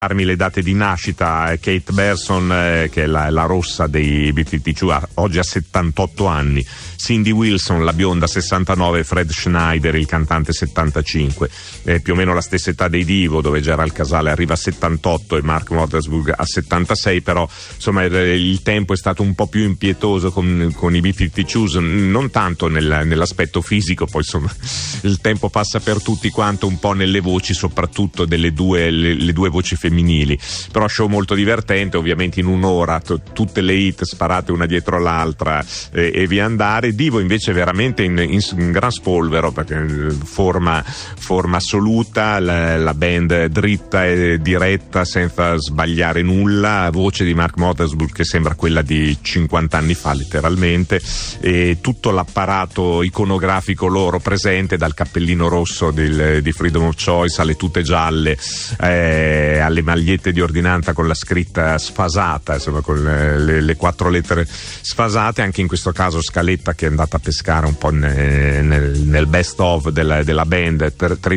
Le date di nascita: Kate Berson, che è la rossa dei B-52, oggi ha 78 anni, Cindy Wilson, la bionda, 69, Fred Schneider, il cantante, 75, più o meno la stessa età dei Divo, dove Gerald Casale arriva a 78 e Mark Mothersbaugh a 76, però insomma il tempo è stato un po' più impietoso con i B-52s, non tanto nell'aspetto fisico, poi insomma il tempo passa per tutti quanto, un po' nelle voci, soprattutto delle le due voci femminili. Però show molto divertente, ovviamente in un'ora tutte le hit sparate una dietro l'altra e via andare. Divo invece veramente in gran spolvero, perché forma assoluta, la band dritta e diretta senza sbagliare nulla, voce di Mark Mothersbaugh che sembra quella di 50 anni fa letteralmente, e tutto l'apparato iconografico loro presente, dal cappellino rosso di Freedom of Choice alle tute gialle, alle magliette di ordinanza con la scritta sfasata, insomma con le 4 lettere sfasate. Anche in questo caso Scaletta, che è andata a pescare un po' nel best of della band,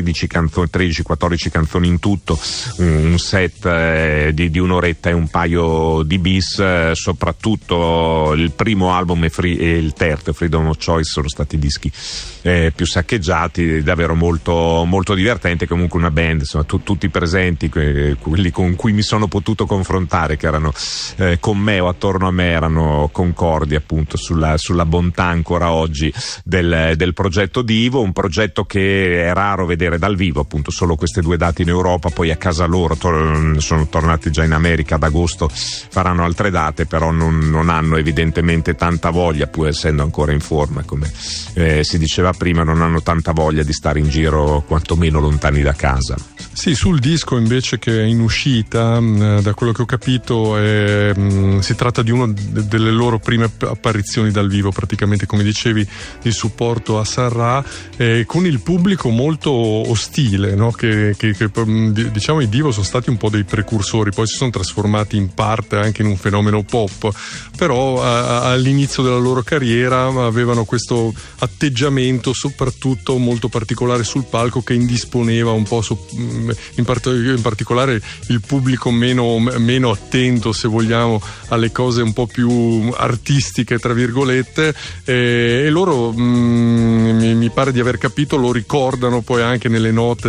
13-14 canzoni in tutto, un set di un'oretta e un paio di bis. Soprattutto il primo album e il terzo, Freedom of Choice, sono stati i dischi più saccheggiati, davvero molto, molto divertente. Comunque una band, insomma, tutti presenti, quelli con cui mi sono potuto confrontare, che erano con me o attorno a me, erano concordi appunto sulla bontà ancora oggi del progetto Divo, un progetto che è raro vedere dal vivo, appunto solo queste 2 date in Europa, poi a casa loro sono tornati già in America, ad agosto faranno altre date, però non hanno evidentemente tanta voglia, pur essendo ancora in forma, come si diceva prima, non hanno tanta voglia di stare in giro, quantomeno lontani da casa. Sì, sul disco invece che è in uscita, da quello che ho capito, si tratta di una delle loro prime apparizioni dal vivo, praticamente, come dicevi, di supporto a San-Ra, con il pubblico molto ostile, no? che diciamo i Divo sono stati un po' dei precursori, poi si sono trasformati in parte anche in un fenomeno pop, però all'inizio della loro carriera avevano questo atteggiamento soprattutto molto particolare sul palco, che indisponeva un po' in particolare il pubblico meno attento, se vogliamo, alle cose un po' più artistiche, tra virgolette, e loro mi pare di aver capito, lo ricordano poi anche nelle note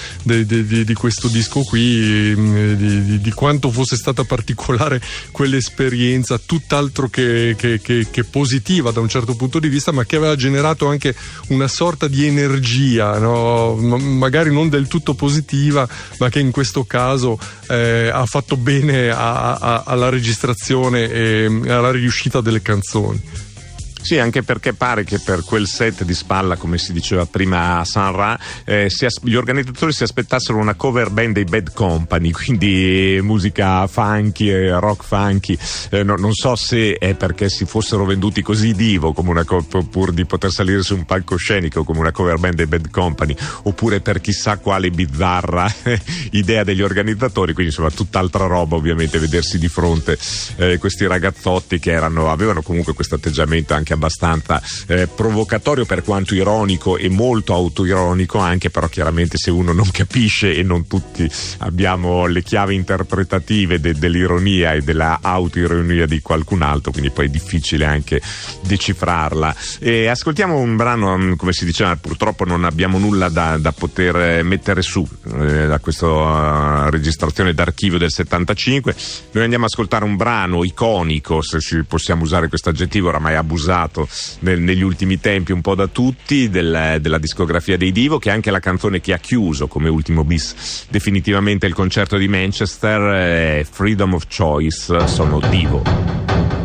di questo disco qui, di quanto fosse stata particolare quell'esperienza, tutt'altro che positiva da un certo punto di vista, ma che aveva generato anche una sorta di energia, no? Magari non del tutto positiva, ma che in questo caso ha fatto bene alla registrazione e alla riuscita delle canzoni. Sì, anche perché pare che per quel set di spalla, come si diceva prima a San-Ra, gli organizzatori si aspettassero una cover band dei Bad Company, quindi musica funky, rock funky. Non so se è perché si fossero venduti così Divo, come pur di poter salire su un palcoscenico come una cover band dei Bad Company, oppure per chissà quale bizzarra idea degli organizzatori. Quindi insomma tutt'altra roba, ovviamente, vedersi di fronte questi ragazzotti che avevano comunque questo atteggiamento anche abbastanza provocatorio, per quanto ironico e molto autoironico anche, però chiaramente se uno non capisce, e non tutti abbiamo le chiavi interpretative dell'ironia e della autoironia di qualcun altro, quindi poi è difficile anche decifrarla. E ascoltiamo un brano, come si diceva, purtroppo non abbiamo nulla da poter mettere su da questa registrazione d'archivio del 75. Noi andiamo a ascoltare un brano iconico, se possiamo usare questo aggettivo oramai abusato negli ultimi tempi un po' da tutti, della discografia dei Divo, che è anche la canzone che ha chiuso come ultimo bis definitivamente il concerto di Manchester. Freedom of Choice, sono Divo.